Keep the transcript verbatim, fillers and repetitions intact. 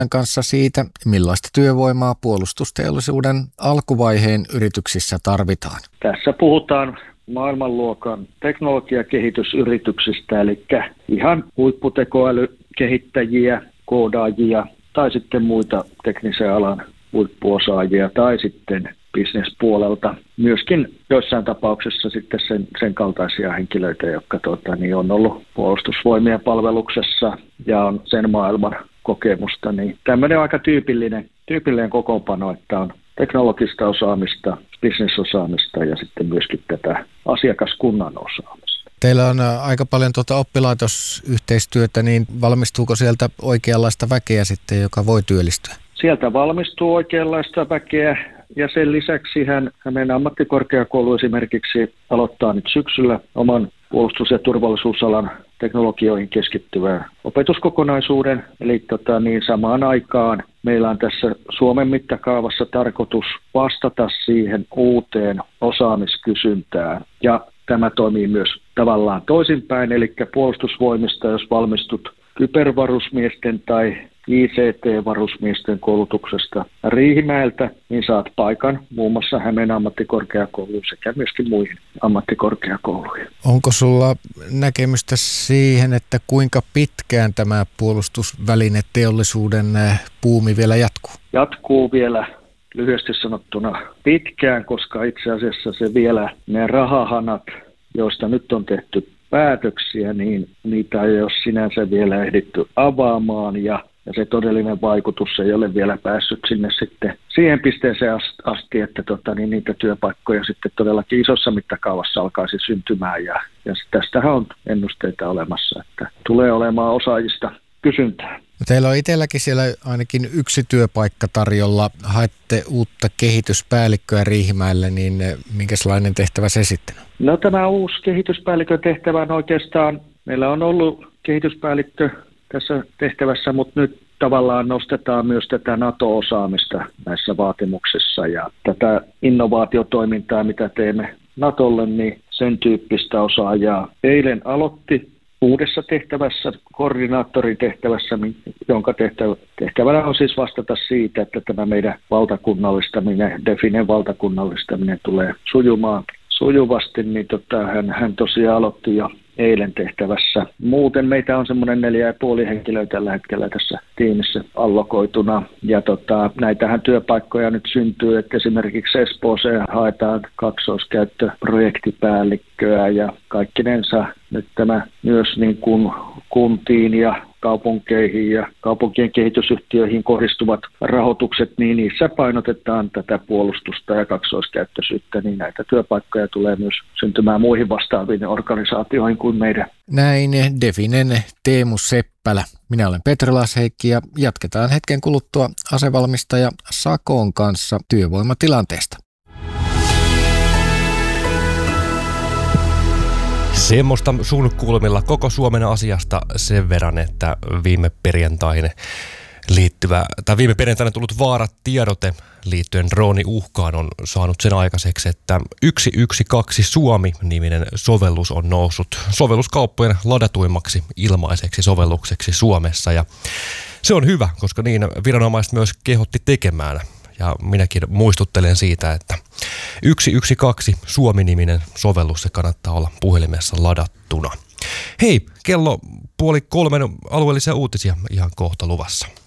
kanssa siitä, millaista työvoimaa puolustusteollisuuden alkuvaiheen yrityksissä tarvitaan. Tässä puhutaan maailmanluokan teknologiakehitysyrityksistä, eli ihan huipputekoälykehittäjiä, koodaajia tai sitten muita teknisen alan huippuosaajia tai sitten bisnespuolelta. Myöskin joissain tapauksissa sitten sen, sen kaltaisia henkilöitä, jotka tuota, niin on ollut puolustusvoimien palveluksessa ja on sen maailman kokemusta. Niin tämmöinen aika tyypillinen, tyypillinen kokoonpano, että on teknologista osaamista, bisnesosaamista ja sitten myöskin tätä asiakaskunnan osaamista. Teillä on aika paljon tuota oppilaitosyhteistyötä, niin valmistuuko sieltä oikeanlaista väkeä sitten, joka voi työllistyä? Sieltä valmistuu oikeanlaista väkeä ja sen lisäksi hän, meidän ammattikorkeakoulu esimerkiksi aloittaa nyt syksyllä oman puolustus- ja turvallisuusalan teknologioihin keskittyvän opetuskokonaisuuden. Eli tota, niin samaan aikaan meillä on tässä Suomen mittakaavassa tarkoitus vastata siihen uuteen osaamiskysyntään. Ja tämä toimii myös tavallaan toisinpäin, eli puolustusvoimista, jos valmistut kybervarusmiesten tai I C T-varusmiesten koulutuksesta Riihimäeltä, niin saat paikan muun muassa Hämeen ammattikorkeakouluun sekä myöskin muihin ammattikorkeakouluihin. Onko sulla näkemystä siihen, että kuinka pitkään tämä puolustusvälineteollisuuden buumi vielä jatkuu? Jatkuu vielä lyhyesti sanottuna pitkään, koska itse asiassa se vielä ne rahahanat, joista nyt on tehty päätöksiä, niin niitä ei ole sinänsä vielä ehditty avaamaan ja Ja se todellinen vaikutus ei ole vielä päässyt sinne sitten siihen pisteeseen asti, että tota, niin niitä työpaikkoja sitten todellakin isossa mittakaavassa alkaisi syntymään. Ja, ja tästähän on ennusteita olemassa, että tulee olemaan osaajista kysyntää. Teillä on itselläkin siellä ainakin yksi työpaikka tarjolla. Haette uutta kehityspäällikköä Riihimäelle, niin minkälainen tehtävä se sitten on? No tämä uusi kehityspäällikön tehtävä on oikeastaan, meillä on ollut kehityspäällikkö tässä tehtävässä, mutta nyt tavallaan nostetaan myös tätä NATO-osaamista näissä vaatimuksissa ja tätä innovaatiotoimintaa, mitä teemme NATOlle, niin sen tyyppistä osaajaa. Eilen aloitti uudessa tehtävässä, koordinaattorin tehtävässä, jonka tehtävä, tehtävänä on siis vastata siitä, että tämä meidän valtakunnallistaminen, Definen valtakunnallistaminen tulee sujumaan sujuvasti, niin tota, hän, hän tosiaan aloitti jo eilen tehtävässä. Muuten meitä on semmoinen neljä ja puoli henkilöä tällä hetkellä tässä tiimissä allokoituna. Ja tota, näitähän työpaikkoja nyt syntyy, että esimerkiksi Espooseen haetaan kaksoiskäyttöprojektipäällikköä ja kaikkinensa nyt tämä myös niin kuin kuntiin ja kaupunkeihin ja kaupunkien kehitysyhtiöihin kohdistuvat rahoitukset, niin niissä painotetaan tätä puolustusta ja kaksoiskäyttöisyyttä, niin näitä työpaikkoja tulee myös syntymään muihin vastaaviin organisaatioihin kuin meidän. Näin Definen Teemu Seppälä. Minä olen Petri Lasheikki ja jatketaan hetken kuluttua asevalmistaja Sakon kanssa työvoimatilanteesta. Semmoista sun kulmilla koko Suomen asiasta sen verran, että viime perjantaihin liittyvä, tai viime perjantaina tullut vaaratiedote liittyen drooniuhkaan on saanut sen aikaiseksi, että yksi yksi kaksi Suomi-niminen sovellus on noussut sovelluskauppojen ladatuimmaksi ilmaiseksi sovellukseksi Suomessa. Ja se on hyvä, koska niin viranomaiset myös kehotti tekemään. Ja minäkin muistuttelen siitä, että yksi yksi kaksi Suomi-niminen sovellus, se kannattaa olla puhelimessa ladattuna. Hei, kello puoli kolmen alueellisia uutisia ihan kohta luvassa.